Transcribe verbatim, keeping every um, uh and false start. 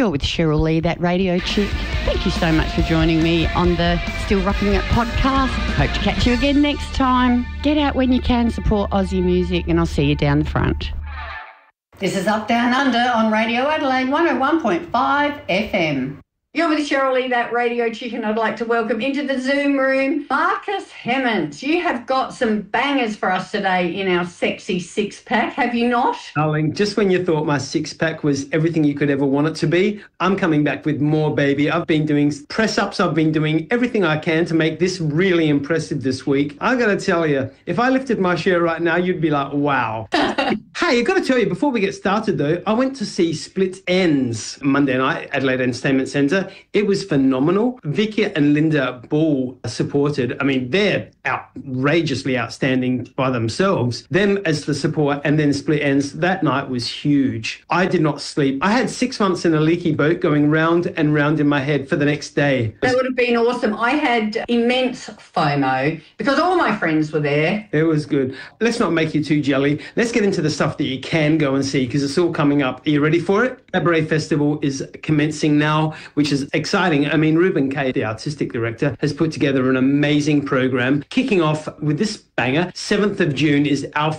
You're with Cheryl Lee, that radio chick. Thank you so much for joining me on the Still Rocking It podcast. Hope to catch you again next time. Get out when you can, support Aussie music, and I'll see you down the front. This is Up Down Under on Radio Adelaide one oh one point five F M. You're with Cheryl Lee, that radio chick, and I'd like to welcome into the Zoom room Marcus Hemmings. You have got some bangers for us today in our sexy six-pack, have you not? Darling, just when you thought my six-pack was everything you could ever want it to be, I'm coming back with more, baby. I've been doing press-ups. I've been doing everything I can to make this really impressive this week. I got to tell you, if I lifted my share right now, you'd be like, wow. Hey, I got to tell you, before we get started, though, I went to see Split Ends Monday night at Adelaide Entertainment Centre. It was phenomenal. Vicky and Linda Ball supported. I mean, they're outrageously outstanding by themselves. Them as the support, and then Split Ends. That night was huge. I did not sleep. I had six months in a leaky boat going round and round in my head for the next day. That would have been awesome. I had immense FOMO because all my friends were there. It was good. Let's not make you too jelly. Let's get into the stuff that you can go and see because it's all coming up. Are you ready for it? Cabaret Festival is commencing now, which is exciting. I mean, Ruben Kay, the artistic director, has put together an amazing program. Kicking off with this banger, seventh of June is Our